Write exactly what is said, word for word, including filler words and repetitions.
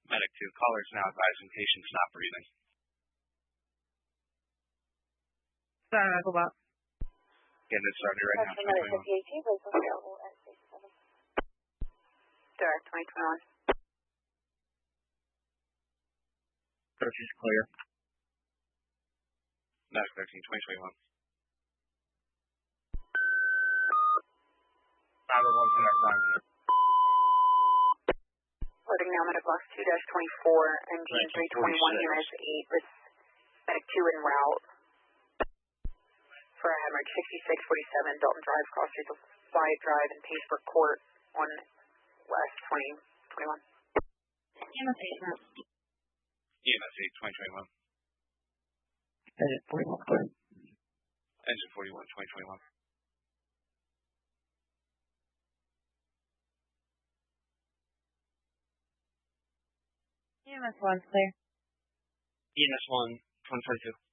Medic two, callers now advising patients not breathing. Sorry, Michael Bot. Getting it started right now. Medic fifty-eight, please available at six seven. Direct twenty twenty-one. Approach is clear. Medic thirteen, twenty twenty-one. nine one one connect time. Loading now, Medic Box two twenty-four, engine three twenty-one, units eight, with Medic two en route. For a hemorrhage, sixty-six forty-seven, Dalton Drive, cross streets of Wyatt Drive and Paceburg Court, one west, twenty twenty-one. E M S eight, now. E M S eight, twenty twenty-one. Engine forty-one, clear. Engine forty-one, twenty twenty-one. E M S one, clear. E M S one, twenty twenty-two.